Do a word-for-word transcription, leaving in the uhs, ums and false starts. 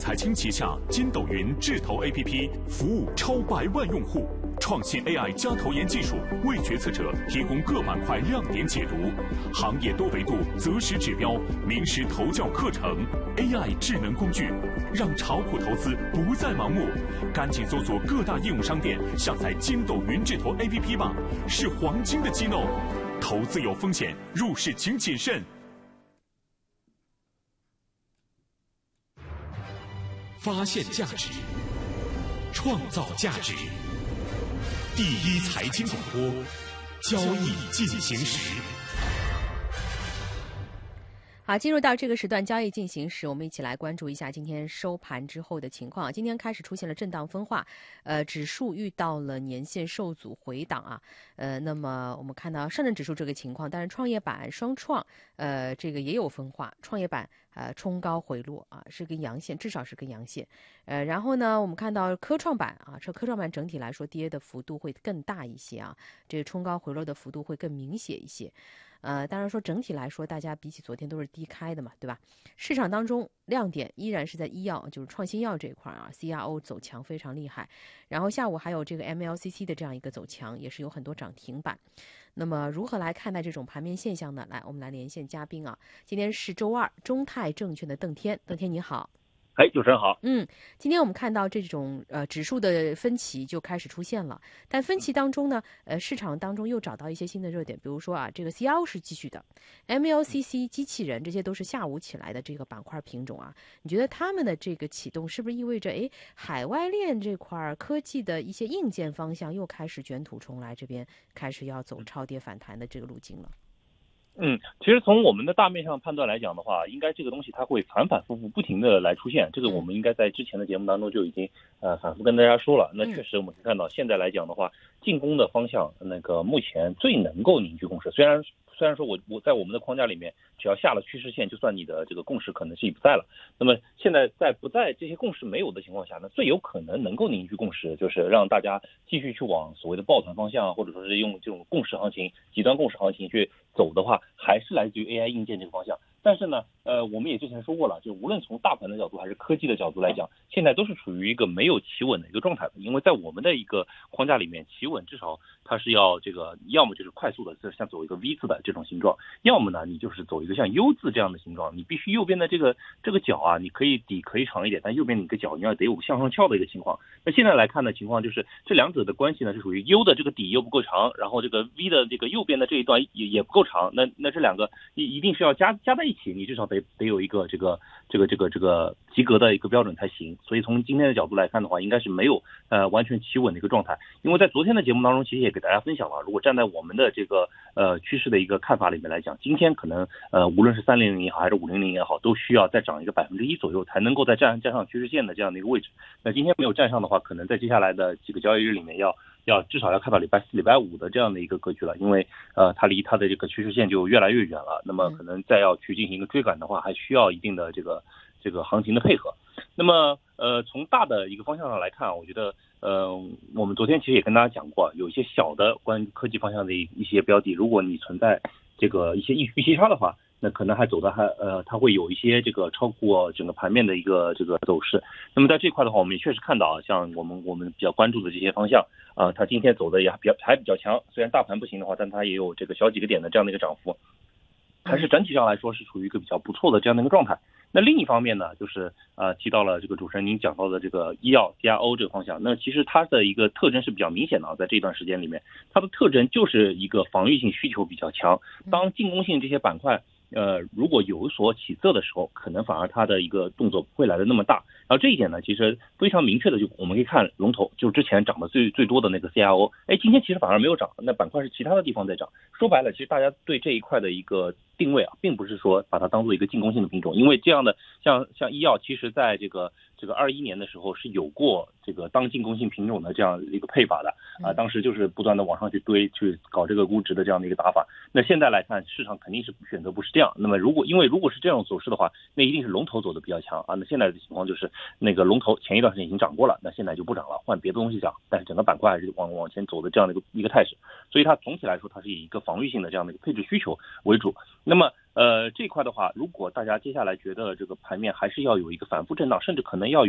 财经旗下筋斗云智投 A P P 服务超百万用户，创新 A I 加投研技术为决策者提供各板块亮点解读，行业多维度择时指标，名师投教课程 ，A I 智能工具，让炒股投资不再盲目。赶紧搜索各大应用商店下载筋斗云智投 A P P 吧，是黄金的机弄。投资有风险，入市请谨慎。发现价值，创造价值。第一财经广播，交易进行时。 好，进入到这个时段，交易进行时，我们一起来关注一下今天收盘之后的情况。今天开始出现了震荡分化，呃，指数遇到了年线受阻回档啊，呃，那么我们看到上证指数这个情况，但是创业板双创，呃，这个也有分化，创业板呃冲高回落啊，是根阳线，至少是根阳线，呃，然后呢，我们看到科创板啊，这科创板整体来说跌的幅度会更大一些啊，这个冲高回落的幅度会更明显一些。呃，当然说整体来说，大家比起昨天都是低开的嘛，对吧？市场当中亮点依然是在医药，就是创新药这一块啊 ，C R O 走强非常厉害。然后下午还有这个 M L C C 的这样一个走强，也是有很多涨停板。那么如何来看待这种盘面现象呢？来，我们来连线嘉宾啊。今天是周二，中泰证券的邓天，邓天你好。 哎，主持人好。 嗯，今天我们看到这种呃指数的分歧就开始出现了，但分歧当中呢，呃市场当中又找到一些新的热点，比如说啊，这个 C R O 是继续的 ，M L C C 机器人这些都是下午起来的这个板块品种啊，你觉得他们的这个启动是不是意味着哎海外链这块科技的一些硬件方向又开始卷土重来，这边开始要走超跌反弹的这个路径了？ 嗯，其实从我们的大面上判断来讲的话，应该这个东西它会反反复复不停的来出现，这个我们应该在之前的节目当中就已经呃反复跟大家说了。那确实我们可以看到，现在来讲的话，进攻的方向那个目前最能够凝聚共识，虽然虽然说我我在我们的框架里面，只要下了趋势线，就算你的这个共识可能性不在了。那么现在在不在这些共识没有的情况下呢，最有可能能够凝聚共识，就是让大家继续去往所谓的抱团方向，或者说是用这种共识行情、极端共识行情去走的话，还是来自于 A I 硬件这个方向。但是呢，呃，我们也之前说过了，就无论从大盘的角度还是科技的角度来讲，现在都是处于一个没有企稳的一个状态的。因为在我们的一个框架里面，企稳至少它是要这个，要么就是快速的，像走一个 V 字的这种形状，要么呢，你就是走一个像 U 字这样的形状。你必须右边的这个这个角啊，你可以底可以长一点，但右边你个角你要得有向上翘的一个情况。那现在来看的情况就是这两者的关系呢，是属于 U 的这个底又不够长，然后这个 V 的这个右边的这一段也也不够长。那那这两个一一定是要加加在一起，你至少得得有一个这个这个这个这个及格的一个标准才行。所以从今天的角度来看的话，应该是没有呃完全企稳的一个状态。因为在昨天的节目当中，其实也给大家分享了，如果站在我们的这个呃趋势的一个看法里面来讲，今天可能呃无论是三零零也好，还是五零零也好，都需要再涨一个百分之一左右，才能够再站站上趋势线的这样的一个位置。那今天没有站上的话，可能在接下来的几个交易日里面要。要至少要看到礼拜四、礼拜五的这样的一个格局了，因为呃它离它的这个趋势线就越来越远了。那么可能再要去进行一个追赶的话，还需要一定的这个这个行情的配合。那么呃从大的一个方向上来看，我觉得呃我们昨天其实也跟大家讲过，有一些小的关于科技方向的一些标的，如果你存在这个一些预期差的话，那可能还走的还呃，它会有一些这个超过整个盘面的一个这个走势。那么在这块的话，我们也确实看到啊，像我们我们比较关注的这些方向啊、呃，它今天走的也比较还比较强。虽然大盘不行的话，但它也有这个小几个点的这样的一个涨幅，还是整体上来说是处于一个比较不错的这样的一个状态。那另一方面呢，就是呃提到了这个主持人您讲到的这个医药 C R O 这个方向，那其实它的一个特征是比较明显的啊，在这段时间里面，它的特征就是一个防御性需求比较强，当进攻性这些板块。呃，如果有所起色的时候，可能反而它的一个动作不会来的那么大。然后这一点呢，其实非常明确的，就我们可以看龙头，就之前涨的最最多的那个 C R O， 哎，今天其实反而没有涨，那板块是其他的地方在涨。说白了，其实大家对这一块的一个定位啊，并不是说把它当做一个进攻性的品种，因为这样的像像医药，其实在这个这个二一年的时候是有过这个当进攻性品种的这样一个配法的啊，当时就是不断的往上去堆，去搞这个估值的这样的一个打法。那现在来看，市场肯定是选择不是这样。那么如果因为如果是这种走势的话，那一定是龙头走的比较强啊。那现在的情况就是那个龙头前一段时间已经涨过了，那现在就不涨了，换别的东西涨，但是整个板块还是往往前走的这样的一个一个态势。所以它总体来说，它是以一个防御性的这样的一个配置需求为主。那么呃，这块的话，如果大家接下来觉得这个盘面还是要有一个反复震荡，甚至可能要有